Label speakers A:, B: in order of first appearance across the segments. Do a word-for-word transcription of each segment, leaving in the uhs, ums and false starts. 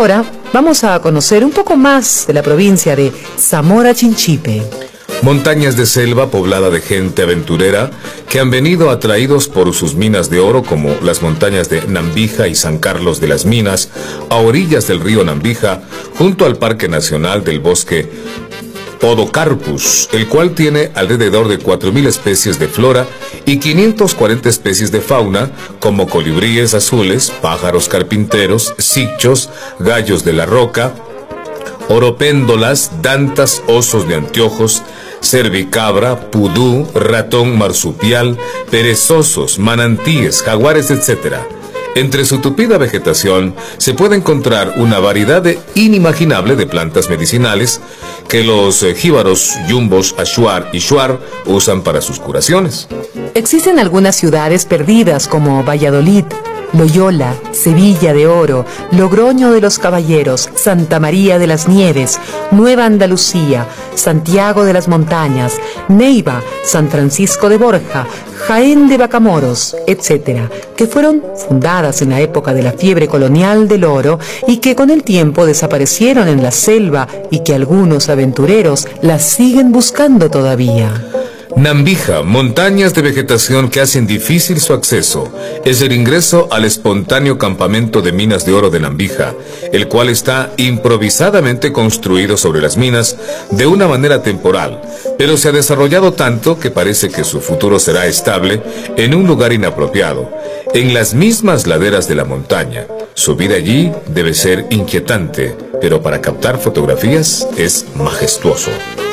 A: ahora vamos a conocer un poco más de la provincia de Zamora Chinchipe.
B: Montañas de selva poblada de gente aventurera que han venido atraídos por sus minas de oro, como las montañas de Nambija y San Carlos de las Minas, a orillas del río Nambija, junto al Parque Nacional del Bosque Podocarpus, el cual tiene alrededor de cuatro mil especies de flora y quinientas cuarenta especies de fauna, como colibríes azules, pájaros carpinteros, sichos, gallos de la roca, oropéndolas, dantas, osos de anteojos, cervicabra, pudú, ratón marsupial, perezosos, manantíes, jaguares, etcétera. Entre su tupida vegetación se puede encontrar una variedad de inimaginable de plantas medicinales que los eh, jíbaros, yumbos, ashuar y shuar usan para sus curaciones.
A: Existen algunas ciudades perdidas como Valladolid, Loyola, Sevilla de Oro, Logroño de los Caballeros, Santa María de las Nieves, Nueva Andalucía, Santiago de las Montañas, Neiva, San Francisco de Borja, Jaén de Bacamoros, etcétera, que fueron fundadas en la época de la fiebre colonial del oro y que con el tiempo desaparecieron en la selva y que algunos aventureros las siguen buscando todavía.
B: Nambija, montañas de vegetación que hacen difícil su acceso, es el ingreso al espontáneo campamento de minas de oro de Nambija, el cual está improvisadamente construido sobre las minas de una manera temporal, pero se ha desarrollado tanto que parece que su futuro será estable en un lugar inapropiado, en las mismas laderas de la montaña. Subir allí debe ser inquietante, pero para captar fotografías es majestuoso.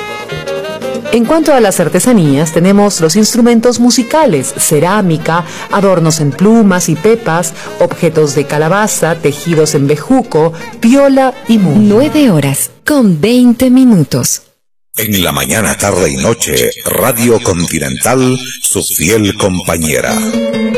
A: En cuanto a las artesanías, tenemos los instrumentos musicales, cerámica, adornos en plumas y pepas, objetos de calabaza, tejidos en bejuco, piola y mu.
C: Nueve horas con veinte minutos.
D: En la mañana, tarde y noche, Radio Continental, su fiel compañera.